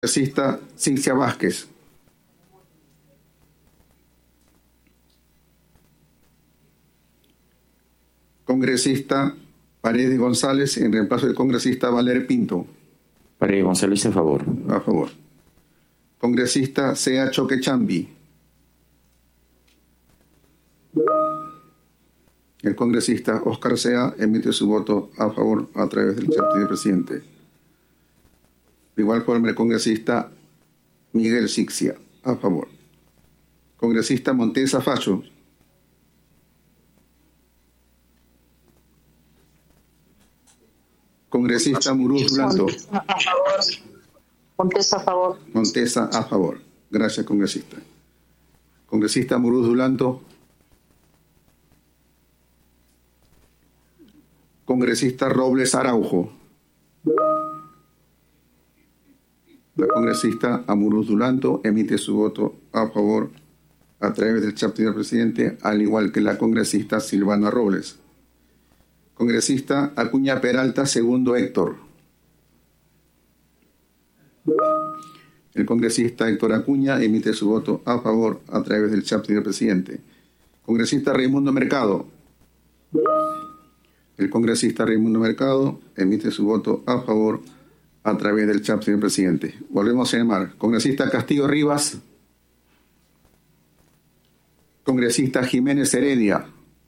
Congresista Cincia Vázquez. Congresista Paredes González en reemplazo del congresista Valer Pinto. Paredes González a favor. A favor. Congresista Sea Choquechambi. El congresista Oscar Sea emite su voto a favor a través del chat del presidente. De igual forma, el congresista Miguel Sixia, a favor. Congresista Montesa Facho. Congresista Muruz Dulanto. A favor. Montesa a favor. Montesa a favor. Gracias, congresista. Congresista Muruz Dulanto. Congresista Robles Araujo. La congresista Amuruz Dulanto emite su voto a favor a través del chat del presidente, al igual que la congresista Silvana Robles. Congresista Acuña Peralta, segundo Héctor. El congresista Héctor Acuña emite su voto a favor a través del chat del presidente. Congresista Raimundo Mercado. El congresista Raimundo Mercado emite su voto a favor a través del chat del presidente. Volvemos a llamar. Congresista Castillo Rivas. Congresista Jiménez Heredia.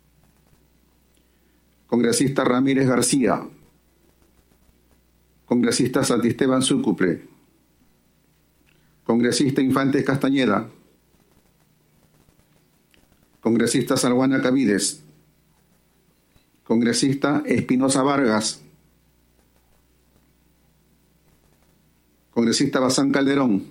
Congresista Ramírez García. Congresista Santisteban Súcuple. Congresista Infantes Castañeda. Congresista Salguana Cavides. Congresista Espinosa Vargas. Congresista Bazán Calderón.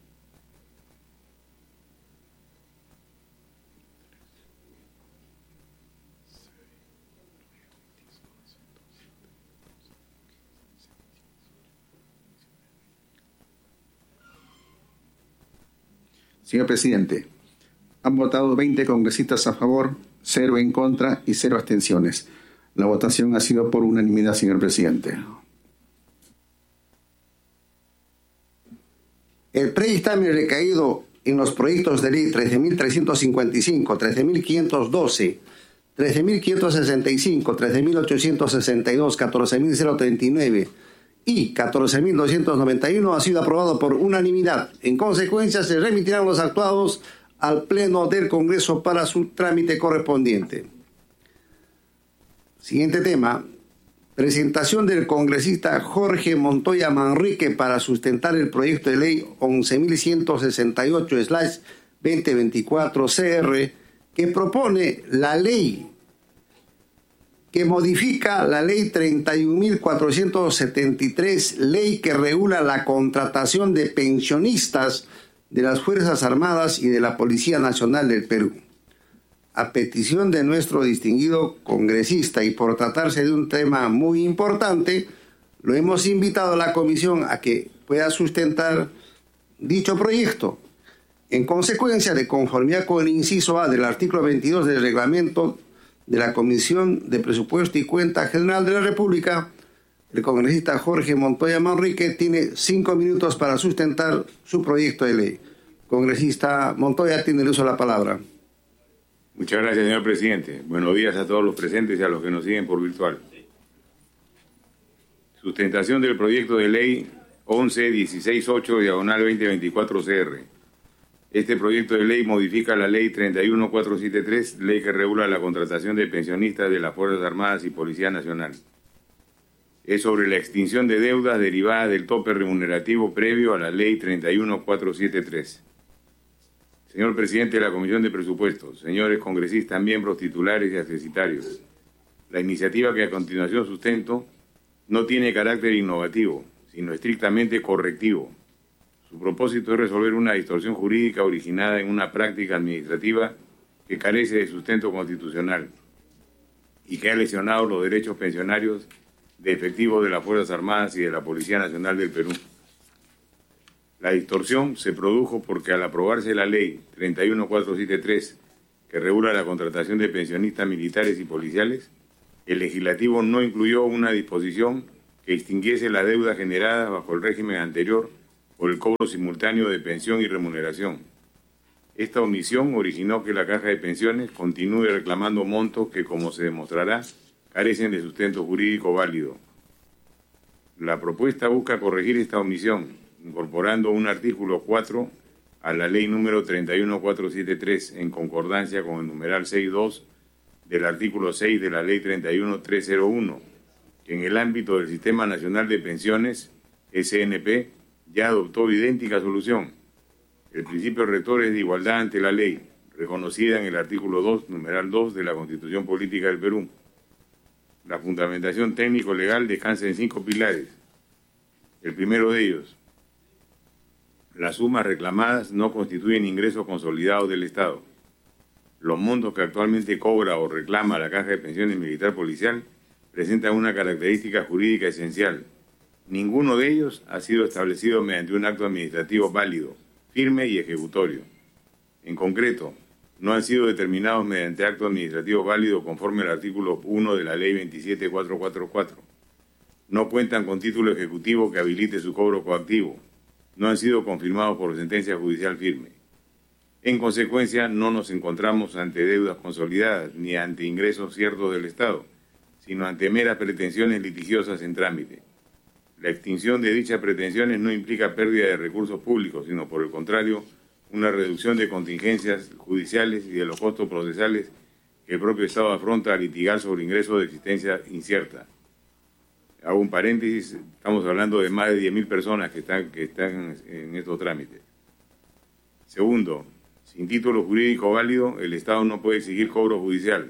Señor presidente, han votado 20 congresistas a favor, 0 en contra y 0 abstenciones. La votación ha sido por unanimidad, señor presidente. El predictamen recaído en los proyectos de ley 13.355, 13.512, 13.565, 13.862, 14.039 y 14.291 ha sido aprobado por unanimidad. En consecuencia, se remitirán los actuados al Pleno del Congreso para su trámite correspondiente. Siguiente tema. Presentación del congresista Jorge Montoya Manrique para sustentar el proyecto de ley 11.168/2024 CR que propone la ley que modifica la ley 31.473, ley que regula la contratación de pensionistas de las Fuerzas Armadas y de la Policía Nacional del Perú. A petición de nuestro distinguido congresista y por tratarse de un tema muy importante, lo hemos invitado a la comisión a que pueda sustentar dicho proyecto. En consecuencia, de conformidad con el inciso A del artículo 22 del reglamento de la Comisión de Presupuesto y Cuenta General de la República, el congresista Jorge Montoya Manrique tiene 5 minutos para sustentar su proyecto de ley. Congresista Montoya, tiene el uso de la palabra. Muchas gracias, señor presidente. Buenos días a todos los presentes y a los que nos siguen por virtual. Sustentación del proyecto de ley 11.168/2024 CR. Este proyecto de ley modifica la ley 31.473, ley que regula la contratación de pensionistas de las Fuerzas Armadas y Policía Nacional. Es sobre la extinción de deudas derivadas del tope remunerativo previo a la ley 31.473. Señor presidente de la Comisión de Presupuestos, señores congresistas, miembros titulares y accesitarios, la iniciativa que a continuación sustento no tiene carácter innovativo, sino estrictamente correctivo. Su propósito es resolver una distorsión jurídica originada en una práctica administrativa que carece de sustento constitucional y que ha lesionado los derechos pensionarios de efectivos de las Fuerzas Armadas y de la Policía Nacional del Perú. La distorsión se produjo porque al aprobarse la ley 31.473, que regula la contratación de pensionistas militares y policiales, el legislativo no incluyó una disposición que extinguiese la deuda generada bajo el régimen anterior por el cobro simultáneo de pensión y remuneración. Esta omisión originó que la Caja de Pensiones continúe reclamando montos que, como se demostrará, carecen de sustento jurídico válido. La propuesta busca corregir esta omisión, incorporando un artículo 4 a la ley número 31473, en concordancia con el numeral 6.2 del artículo 6 de la ley 31301, que en el ámbito del Sistema Nacional de Pensiones, SNP, ya adoptó idéntica solución. El principio rector es de igualdad ante la ley, reconocida en el artículo 2, numeral 2 de la Constitución Política del Perú. La fundamentación técnico-legal descansa en 5 pilares. El primero de ellos: las sumas reclamadas no constituyen ingresos consolidados del Estado. Los montos que actualmente cobra o reclama la Caja de Pensiones Militar Policial presentan una característica jurídica esencial. Ninguno de ellos ha sido establecido mediante un acto administrativo válido, firme y ejecutorio. En concreto, no han sido determinados mediante acto administrativo válido conforme al artículo 1 de la Ley 27444. No cuentan con título ejecutivo que habilite su cobro coactivo. No han sido confirmados por sentencia judicial firme. En consecuencia, no nos encontramos ante deudas consolidadas ni ante ingresos ciertos del Estado, sino ante meras pretensiones litigiosas en trámite. La extinción de dichas pretensiones no implica pérdida de recursos públicos, sino por el contrario, una reducción de contingencias judiciales y de los costos procesales que el propio Estado afronta al litigar sobre ingresos de existencia incierta. Hago un paréntesis, estamos hablando de más de 10.000 personas que están en estos trámites. Segundo, sin título jurídico válido, el Estado no puede exigir cobro judicial.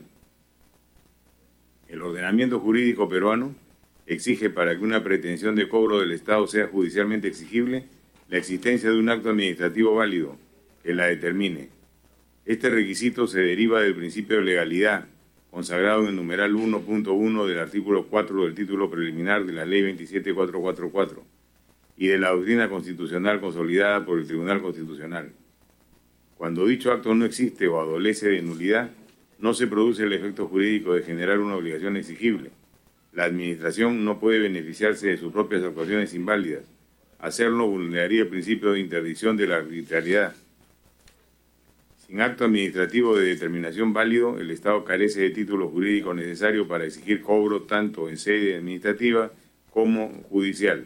El ordenamiento jurídico peruano exige, para que una pretensión de cobro del Estado sea judicialmente exigible, la existencia de un acto administrativo válido que la determine. Este requisito se deriva del principio de legalidad, consagrado en el numeral 1.1 del artículo 4 del título preliminar de la Ley 27444 y de la doctrina constitucional consolidada por el Tribunal Constitucional. Cuando dicho acto no existe o adolece de nulidad, no se produce el efecto jurídico de generar una obligación exigible. La Administración no puede beneficiarse de sus propias actuaciones inválidas. Hacerlo vulneraría el principio de interdicción de la arbitrariedad. Sin acto administrativo de determinación válido, el Estado carece de título jurídico necesario para exigir cobro tanto en sede administrativa como judicial.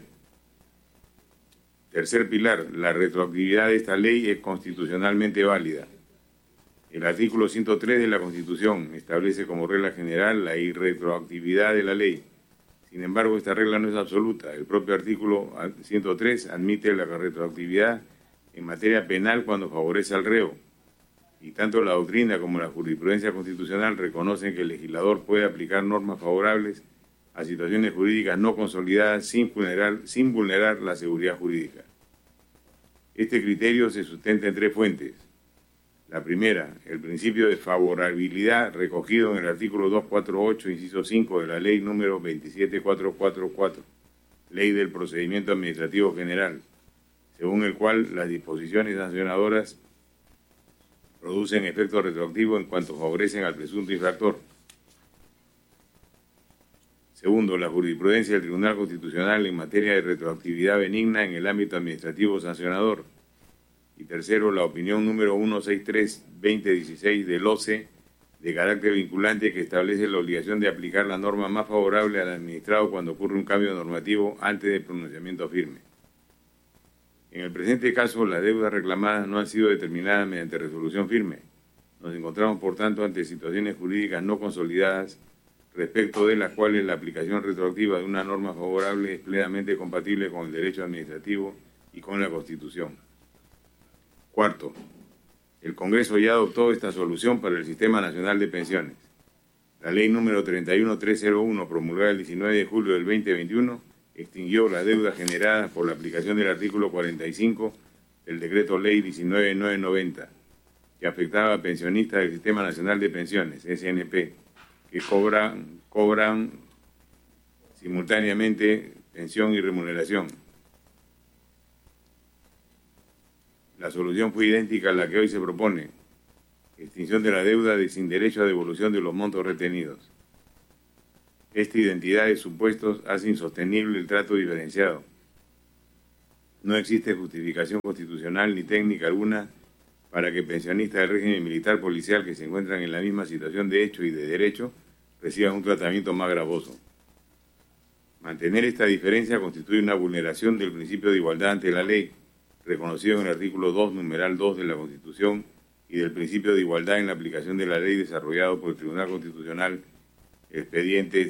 Tercer pilar, la retroactividad de esta ley es constitucionalmente válida. El artículo 103 de la Constitución establece como regla general la irretroactividad de la ley. Sin embargo, esta regla no es absoluta. El propio artículo 103 admite la retroactividad en materia penal cuando favorece al reo. Y tanto la doctrina como la jurisprudencia constitucional reconocen que el legislador puede aplicar normas favorables a situaciones jurídicas no consolidadas sin vulnerar la seguridad jurídica. Este criterio se sustenta en 3 fuentes. La primera, el principio de favorabilidad recogido en el artículo 248, inciso 5 de la ley número 27444, Ley del Procedimiento Administrativo General, según el cual las disposiciones sancionadoras producen efecto retroactivo en cuanto favorecen al presunto infractor. Segundo, la jurisprudencia del Tribunal Constitucional en materia de retroactividad benigna en el ámbito administrativo sancionador. Y tercero, la opinión número 163-2016 del OCE, de carácter vinculante, que establece la obligación de aplicar la norma más favorable al administrado cuando ocurre un cambio normativo antes del pronunciamiento firme. En el presente caso, las deudas reclamadas no han sido determinadas mediante resolución firme. Nos encontramos, por tanto, ante situaciones jurídicas no consolidadas, respecto de las cuales la aplicación retroactiva de una norma favorable es plenamente compatible con el derecho administrativo y con la Constitución. Cuarto, el Congreso ya adoptó esta solución para el Sistema Nacional de Pensiones. La ley número 31301, promulgada el 19 de julio del 2021, extinguió las deudas generadas por la aplicación del artículo 45 del Decreto Ley 19990, que afectaba a pensionistas del Sistema Nacional de Pensiones, SNP, que cobran simultáneamente pensión y remuneración. La solución fue idéntica a la que hoy se propone: extinción de la deuda sin derecho a devolución de los montos retenidos. Esta identidad de supuestos hace insostenible el trato diferenciado. No existe justificación constitucional ni técnica alguna para que pensionistas del régimen militar policial que se encuentran en la misma situación de hecho y de derecho reciban un tratamiento más gravoso. Mantener esta diferencia constituye una vulneración del principio de igualdad ante la ley, reconocido en el artículo 2, numeral 2 de la Constitución, y del principio de igualdad en la aplicación de la ley desarrollado por el Tribunal Constitucional, expediente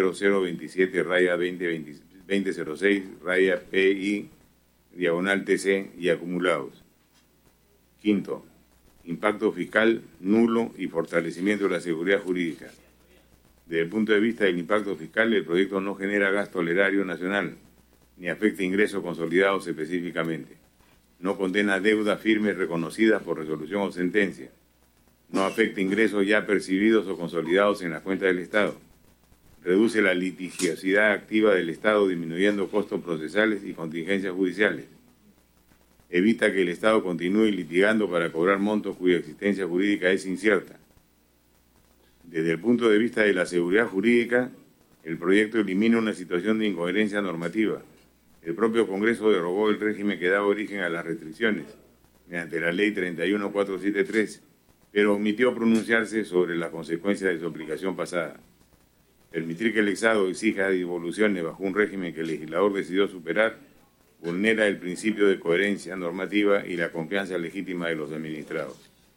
00027-2006-PI-TC y acumulados. Quinto, impacto fiscal nulo y fortalecimiento de la seguridad jurídica. Desde el punto de vista del impacto fiscal, el proyecto no genera gasto al erario nacional, ni afecta ingresos consolidados específicamente. No condena deudas firmes reconocidas por resolución o sentencia. No afecta ingresos ya percibidos o consolidados en las cuentas del Estado. Reduce la litigiosidad activa del Estado, disminuyendo costos procesales y contingencias judiciales. Evita que el Estado continúe litigando para cobrar montos cuya existencia jurídica es incierta. Desde el punto de vista de la seguridad jurídica, el proyecto elimina una situación de incoherencia normativa. El propio Congreso derogó el régimen que daba origen a las restricciones mediante la Ley 31473, pero omitió pronunciarse sobre las consecuencias de su aplicación pasada. Permitir que el Estado exija devoluciones bajo un régimen que el legislador decidió superar vulnera el principio de coherencia normativa y la confianza legítima de los administrados.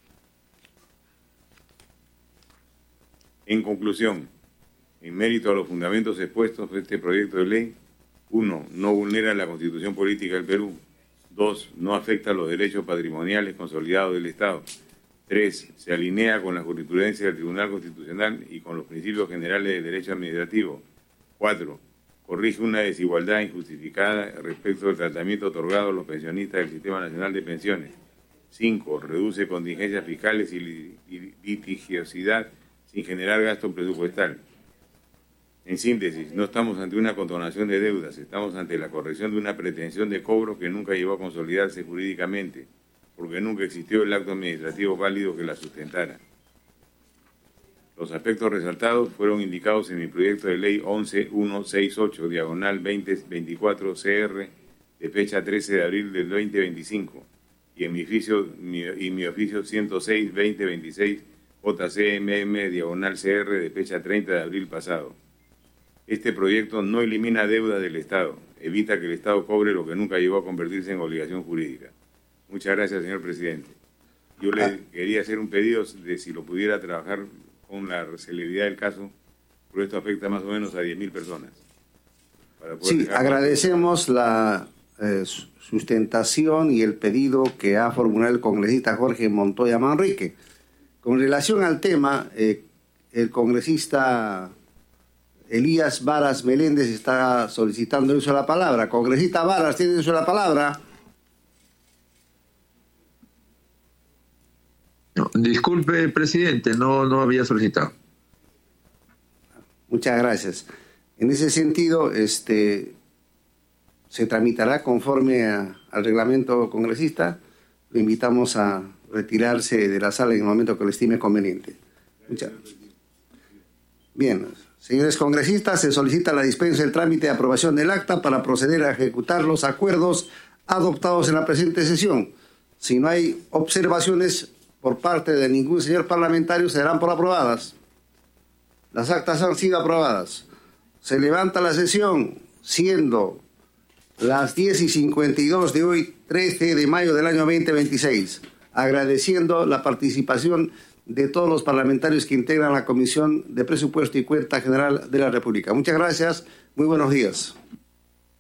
En conclusión, en mérito a los fundamentos expuestos por este proyecto de ley, 1. No vulnera la Constitución Política del Perú. 2. No afecta los derechos patrimoniales consolidados del Estado. 3. Se alinea con la jurisprudencia del Tribunal Constitucional y con los principios generales del derecho administrativo. 4. Corrige una desigualdad injustificada respecto del tratamiento otorgado a los pensionistas del Sistema Nacional de Pensiones. 5. Reduce contingencias fiscales y litigiosidad sin generar gasto presupuestal. En síntesis, no estamos ante una condonación de deudas, estamos ante la corrección de una pretensión de cobro que nunca llegó a consolidarse jurídicamente, porque nunca existió el acto administrativo válido que la sustentara. Los aspectos resaltados fueron indicados en mi proyecto de ley 11168, diagonal 2024 CR, de fecha 13 de abril del 2025, y en mi oficio 106-2026 JCMM, diagonal CR, de fecha 30 de abril pasado. Este proyecto no elimina deuda del Estado, evita que el Estado cobre lo que nunca llegó a convertirse en obligación jurídica. Muchas gracias, señor presidente. Yo le quería hacer un pedido de si lo pudiera trabajar con la celeridad del caso, porque esto afecta más o menos a 10.000 personas. Sí, agradecemos la sustentación y el pedido que ha formulado el congresista Jorge Montoya Manrique. Con relación al tema, el congresista Elías Varas Meléndez está solicitando el uso de la palabra. Congresista Varas, tiene el uso de la palabra. No, disculpe, presidente, no había solicitado. Muchas gracias. En ese sentido, se tramitará conforme al reglamento congresista. Lo invitamos a retirarse de la sala en el momento que lo estime conveniente. Bien, señores congresistas, se solicita la dispensa del trámite de aprobación del acta para proceder a ejecutar los acuerdos adoptados en la presente sesión. Si no hay observaciones por parte de ningún señor parlamentario, serán por aprobadas. Las actas han sido aprobadas. Se levanta la sesión, siendo las 10:52 de hoy, 13 de mayo del año 2026, agradeciendo la participación de todos los parlamentarios que integran la Comisión de Presupuesto y Cuenta General de la República. Muchas gracias, muy buenos días.